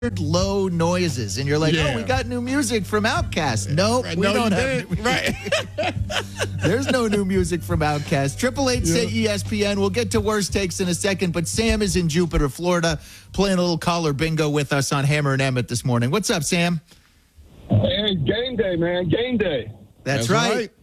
low noises, and you're like, Yeah. oh, we got new music from Outkast. No, Right, we no, don't you have. didn't. Right. There's no new music from Outkast. 888 say ESPN. We'll get to worst takes in a second, but Sam is in Jupiter, Florida, playing a little caller bingo with us on Hammer and Emmett this morning. What's up, Sam? Hey, game day, man. Game day. That's right.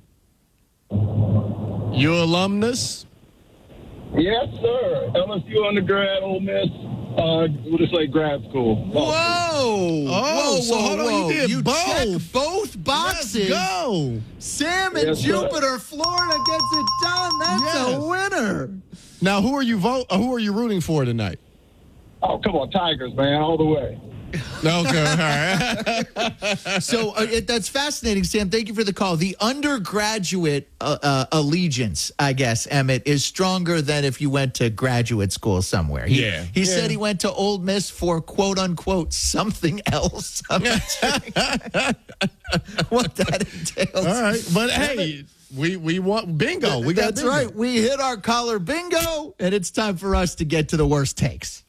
You alumnus? Yes, sir. LSU undergrad, Ole Miss. We'll just say grad school. Whoa! Oh, so hold on, you did both. check both boxes. Let's go. Sam in Yes, sir. Jupiter, Florida gets it done. That's Yes. a winner. Now, who are you rooting for tonight? Oh, come on, Tigers, man, all the way. Okay, all right. So that's fascinating, Sam. Thank you for the call. The undergraduate allegiance, I guess, Emmett, is stronger than if you went to graduate school somewhere. He said he went to Ole Miss for quote unquote something else. I'm not sure what that entails. All right, but hey, we want bingo. We got That's bingo. right. We hit our caller bingo, and it's time for us to get to the worst takes.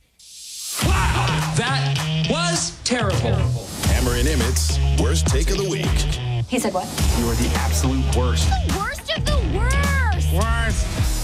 That was terrible. Hammer and Emmett's worst take of the week. He said what? You are the absolute worst. Worst of the worst.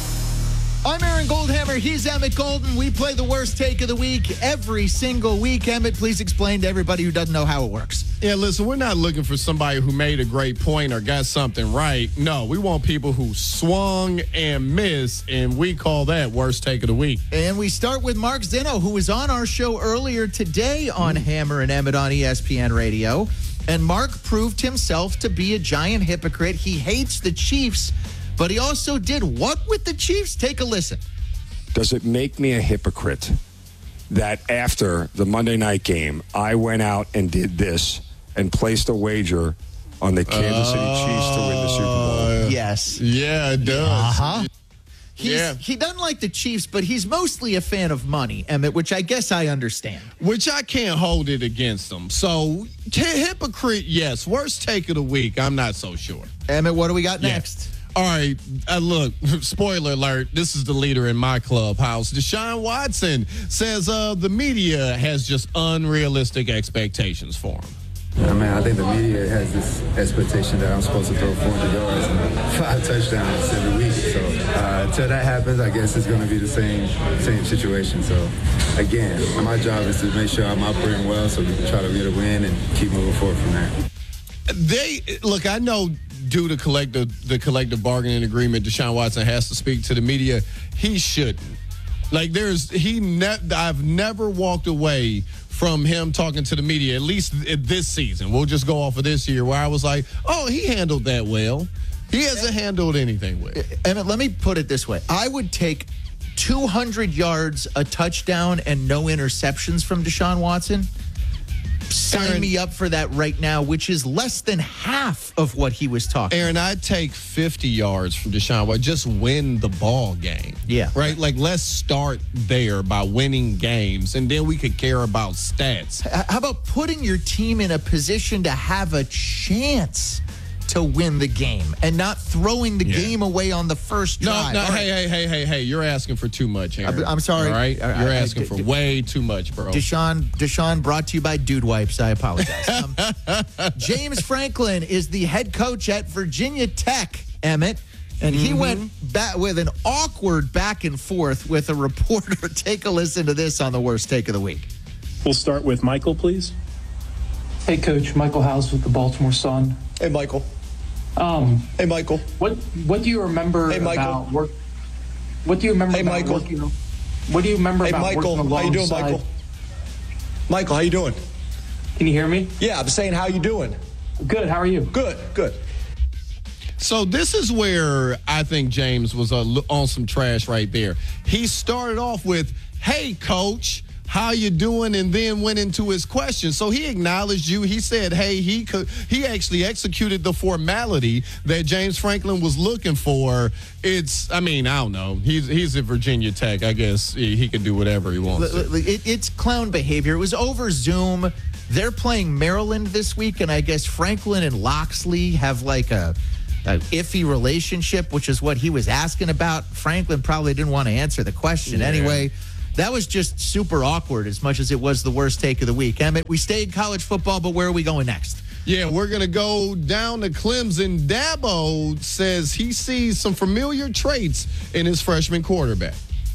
I'm Aaron Goldhammer. He's Emmett Golden. We play the worst take of the week every single week. Emmett, please explain to everybody who doesn't know how it works. Yeah, listen, we're not looking for somebody who made a great point or got something right. No, we want people who swung and missed, and we call that worst take of the week. And we start with Mark Zinno, who was on our show earlier today on Hammer and Emmett on ESPN Radio. And Mark proved himself to be a giant hypocrite. He hates the Chiefs, but he also did what with the Chiefs? Take a listen. Does it make me a hypocrite that after the Monday night game, I went out and did this and placed a wager on the Kansas City Chiefs to win the Super Bowl? Yes. Yeah, it does. Uh-huh. Yeah. He doesn't like the Chiefs, but he's mostly a fan of money, Emmett, which I guess I understand. Which I can't hold it against them. So, hypocrite, yes. Worst take of the week, I'm not so sure. Emmett, what do we got Yeah. next? All right, look, spoiler alert, this is the leader in my clubhouse. Deshaun Watson says the media has just unrealistic expectations for him. I mean, I think the media has this expectation that I'm supposed to throw 400 yards and 5 touchdowns every week. So until that happens, I guess it's going to be the same situation. So again, my job is to make sure I'm operating well so we can try to get a win and keep moving forward from there. Look, I know due to the collective bargaining agreement, Deshaun Watson has to speak to the media. He shouldn't. Like I've never walked away from him talking to the media, at least this season. We'll just go off of this year where I was like, oh, he handled that well. He hasn't handled anything well. Emmett, let me put it this way. I would take 200 yards, a touchdown, and no interceptions from Deshaun Watson. Sign Aaron, me up for that right now, which is less than half of what he was talking. Aaron, I'd take 50 yards from Deshaun Watson. Just win the ball game. Yeah. Right? Like, let's start there by winning games, and then we could care about stats. How about putting your team in a position to have a chance to win the game and not throwing the game away on the first drive? No, All right. hey, you're asking for too much, Aaron. I'm sorry. All right? I- You're I- asking for way too much, bro. Deshaun brought to you by Dude Wipes. I apologize. James Franklin is the head coach at Virginia Tech, Emmett, and he went back with an awkward back and forth with a reporter. Take a listen to this on the worst take of the week. We'll start with Michael, please. Hey, Coach. Michael House with the Baltimore Sun. Hey, Michael. Hey, Michael. What do you remember about work? What do you remember about Michael. working? What do you remember about working alongside? How you doing, Michael? Michael, how you doing? Can you hear me? Yeah, I'm saying how you doing? Good. How are you? Good. So this is where I think James was on some trash right there. He started off with, hey, coach, how you doing? And then went into his question. So he acknowledged you. He said, hey, he actually executed the formality that James Franklin was looking for. I don't know. He's at Virginia Tech. I guess he can do whatever he wants to. It's clown behavior. It was over Zoom. They're playing Maryland this week, and I guess Franklin and Loxley have like a iffy relationship, which is what he was asking about. Franklin probably didn't want to answer the question anyway. That was just super awkward as much as it was the worst take of the week. Emmett, we stayed college football, but where are we going next? Yeah, we're going to go down to Clemson. Dabo says he sees some familiar traits in his freshman quarterback.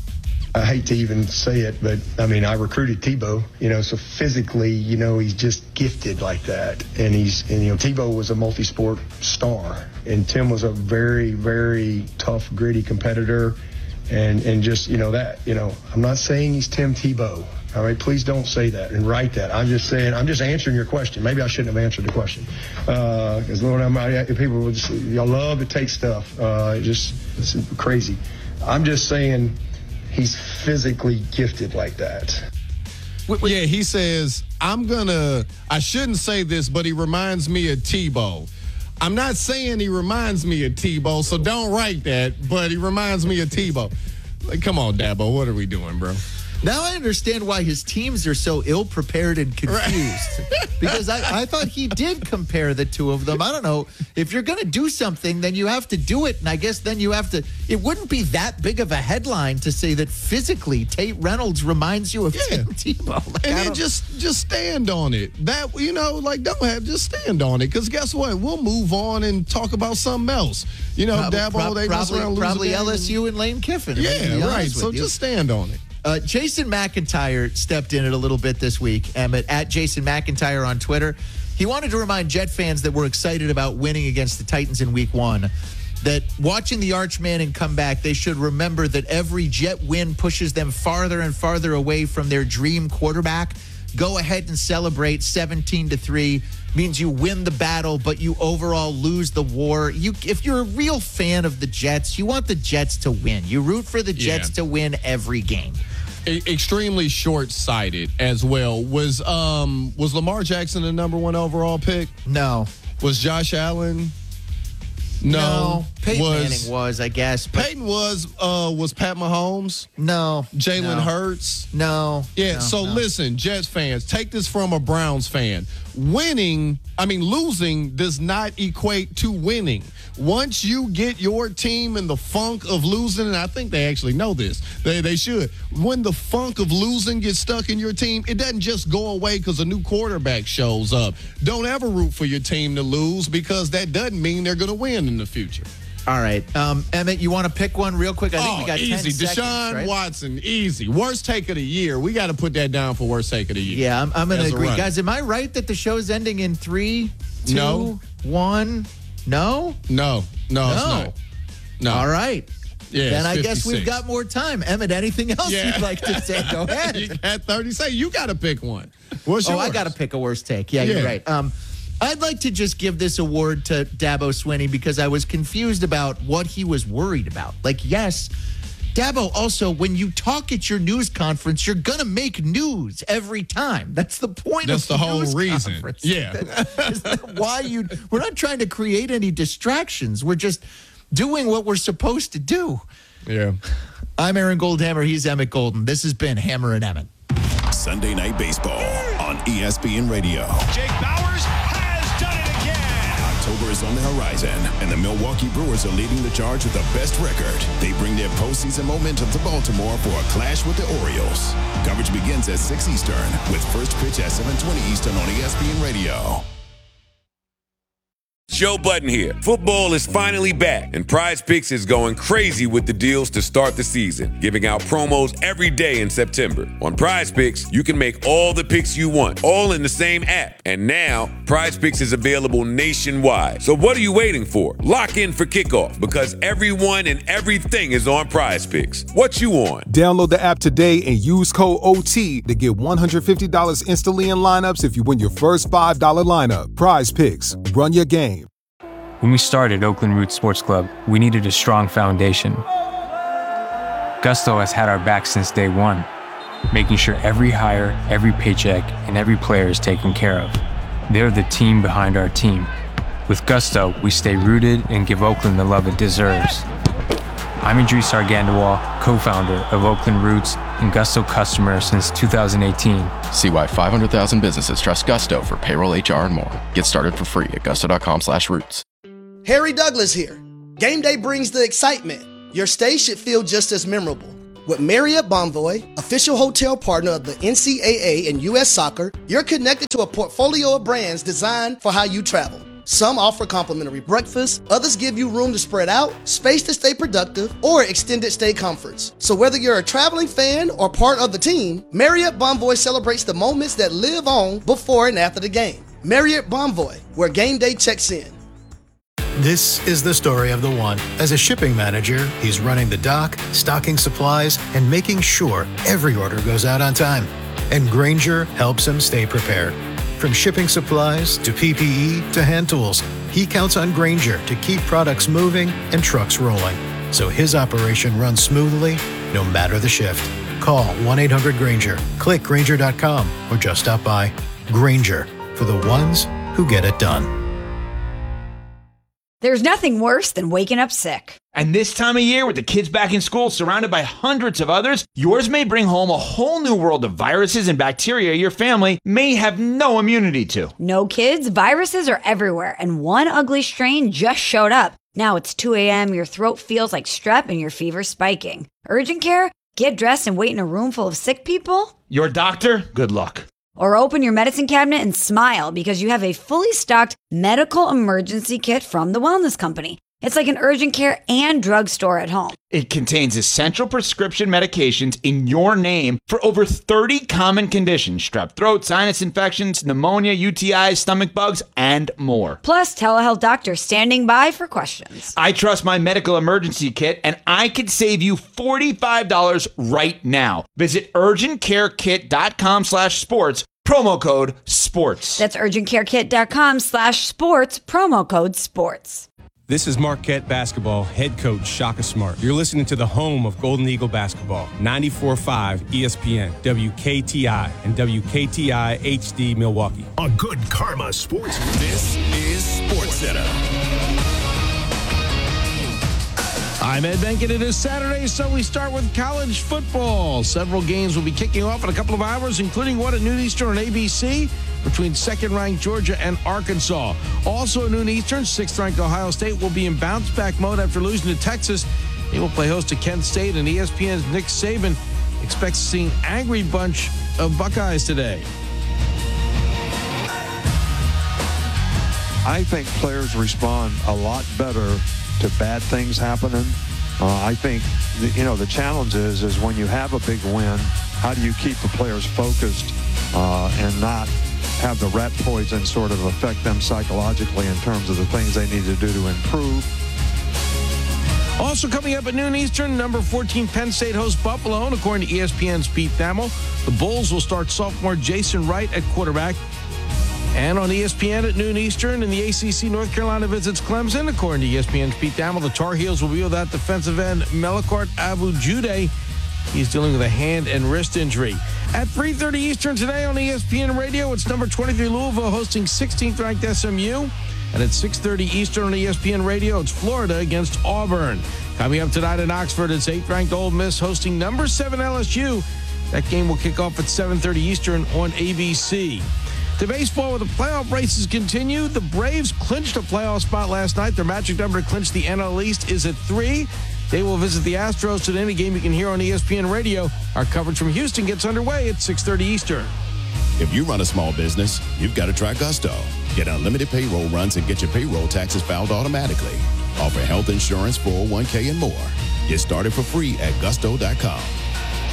I hate to even say it, but, I mean, I recruited Tebow, so physically, he's just gifted like that. And Tebow was a multi-sport star. And Tim was a very, very tough, gritty competitor. And just, I'm not saying he's Tim Tebow. All right, please don't say that and write that. I'm just answering your question. Maybe I shouldn't have answered the question. Because Lord, people y'all love to take stuff. It's crazy. I'm just saying he's physically gifted like that. Yeah, he says, I shouldn't say this, but he reminds me of Tebow. I'm not saying he reminds me of Tebow, so don't write that, but he reminds me of Tebow. Like, come on, Dabo, what are we doing, bro? Now I understand why his teams are so ill-prepared and confused. Because I thought he did compare the two of them. I don't know. If you're going to do something, then you have to do it. And I guess then you have to – it wouldn't be that big of a headline to say that physically Tate Reynolds reminds you of Tim Tebow. And then just stand on it. That, just stand on it. Because guess what? We'll move on and talk about something else. Dabo, they mess around, probably LSU and Lane Kiffin. Yeah, right. So just stand on it. Jason McIntyre stepped in it a little bit this week, Emmett, at Jason McIntyre on Twitter. He wanted to remind Jet fans that were excited about winning against the Titans in week 1 that watching the Arch Manning come back, they should remember that every Jet win pushes them farther and farther away from their dream quarterback. Go ahead and celebrate 17-3 means you win the battle, but you overall lose the war. If you're a real fan of the Jets, you want the Jets to win. You root for the Jets to win every game. Extremely short-sighted as well. Was Lamar Jackson the number 1 overall pick? No. Was Josh Allen? No. Peyton Manning was, I guess. Peyton was Pat Mahomes? No. Jalen Hurts? No. Yeah, listen, Jets fans, take this from a Browns fan. Losing does not equate to winning. Once you get your team in the funk of losing, and I think they actually know this, they should. When the funk of losing gets stuck in your team, it doesn't just go away because a new quarterback shows up. Don't ever root for your team to lose because that doesn't mean they're going to win in the future. All right. Emmett, you want to pick one real quick? I think we got 10 easy. seconds, Deshaun right? Watson, easy. Worst take of the year. We got to put that down for worst take of the year. Yeah, I'm going to agree. Guys, am I right that the show's ending in 3, 2, 1? No? No, it's not. No. All right. Yeah, then I 56. guess we've got more time. Emmett, anything else you'd like to say? Go ahead. You had 30 seconds. You got to pick one. What's yours? I got to pick a worst take. Yeah, you're right. I'd like to just give this award to Dabo Swinney because I was confused about what he was worried about. Yes, Dabo, also, when you talk at your news conference, you're going to make news every time. That's the point That's of the whole news reason. Conference. Yeah. That's why we're not trying to create any distractions. We're just doing what we're supposed to do. Yeah. I'm Aaron Goldhammer. He's Emmett Golden. This has been Hammer and Emmett. Sunday Night Baseball on ESPN Radio. Jake Bauers has done it again. October is on the horizon, and the Milwaukee Brewers are leading the charge with the best record. They bring their postseason momentum to Baltimore for a clash with the Orioles. Coverage begins at 6 Eastern with first pitch at 7:20 Eastern on ESPN Radio. Joe Budden here. Football is finally back, and Prize Picks is going crazy with the deals to start the season, giving out promos every day in September. On Prize Picks, you can make all the picks you want, all in the same app. And now, Prize Picks is available nationwide. So what are you waiting for? Lock in for kickoff, because everyone and everything is on Prize Picks. What you on? Download the app today and use code OT to get $150 instantly in lineups if you win your first $5 lineup. Prize Picks. Run your game. When we started Oakland Roots Sports Club, we needed a strong foundation. Gusto has had our back since day one, making sure every hire, every paycheck, and every player is taken care of. They're the team behind our team. With Gusto, we stay rooted and give Oakland the love it deserves. I'm Idris Argandawal, co-founder of Oakland Roots and Gusto customer since 2018. See why 500,000 businesses trust Gusto for payroll, HR, and more. Get started for free at gusto.com/roots. Harry Douglas here. Game day brings the excitement. Your stay should feel just as memorable. With Marriott Bonvoy, official hotel partner of the NCAA and U.S. Soccer, you're connected to a portfolio of brands designed for how you travel. Some offer complimentary breakfast, others give you room to spread out, space to stay productive, or extended stay comforts. So whether you're a traveling fan or part of the team, Marriott Bonvoy celebrates the moments that live on before and after the game. Marriott Bonvoy, where game day checks in. This is the story of the one. As a shipping manager, he's running the dock, stocking supplies, and making sure every order goes out on time. And Grainger helps him stay prepared. From shipping supplies to PPE to hand tools, he counts on Grainger to keep products moving and trucks rolling, so his operation runs smoothly no matter the shift. Call 1-800-GRAINGER, click Grainger.com, or just stop by. Grainger, for the ones who get it done. There's nothing worse than waking up sick. And this time of year, with the kids back in school, surrounded by hundreds of others, yours may bring home a whole new world of viruses and bacteria your family may have no immunity to. No, kids, viruses are everywhere, and one ugly strain just showed up. Now it's 2 a.m., your throat feels like strep, and your fever's spiking. Urgent care? Get dressed and wait in a room full of sick people? Your doctor? Good luck. Or open your medicine cabinet and smile because you have a fully stocked medical emergency kit from the Wellness Company. It's like an urgent care and drugstore at home. It contains essential prescription medications in your name for over 30 common conditions: strep throat, sinus infections, pneumonia, UTIs, stomach bugs, and more. Plus, telehealth doctors standing by for questions. I trust my medical emergency kit, and I could save you $45 right now. Visit urgentcarekit.com/sports, promo code SPORTS. That's urgentcarekit.com/sports, promo code SPORTS. This is Marquette basketball head coach Shaka Smart. You're listening to the home of Golden Eagle basketball, 94.5 ESPN, WKTI, and WKTI HD Milwaukee. A good karma sports. This is SportsCenter. I'm Ed Benkin. It is Saturday, so we start with college football. Several games will be kicking off in a couple of hours, including one at noon Eastern on ABC between second-ranked Georgia and Arkansas. Also at noon Eastern, sixth-ranked Ohio State will be in bounce-back mode after losing to Texas. They will play host to Kent State, and ESPN's Nick Saban expects to see an angry bunch of Buckeyes today. I think players respond a lot better to bad things happening. I think the challenge is when you have a big win, how do you keep the players focused and not have the rat poison sort of affect them psychologically in terms of the things they need to do to improve. Also coming up at noon Eastern, number 14 Penn State hosts Buffalo, and according to ESPN's Pete Thamel, the Bulls will start sophomore Jason Wright at quarterback. And on ESPN at noon Eastern, in the ACC, North Carolina visits Clemson. According to ESPN's Pete Thamel, the Tar Heels will be without defensive end Melakart Abu-Jude. He's dealing with a hand and wrist injury. At 3:30 Eastern today on ESPN Radio, it's number 23 Louisville hosting 16th-ranked SMU. And at 6:30 Eastern on ESPN Radio, it's Florida against Auburn. Coming up tonight in Oxford, it's 8th-ranked Ole Miss hosting number 7 LSU. That game will kick off at 7:30 Eastern on ABC. To baseball, where the playoff races continue, the Braves clinched a playoff spot last night. Their magic number to clinch the NL East is at 3. They will visit the Astros today in a game you can hear on ESPN Radio. Our coverage from Houston gets underway at 6:30 Eastern. If you run a small business, you've got to try Gusto. Get unlimited payroll runs and get your payroll taxes filed automatically. Offer health insurance, 401k, and more. Get started for free at gusto.com.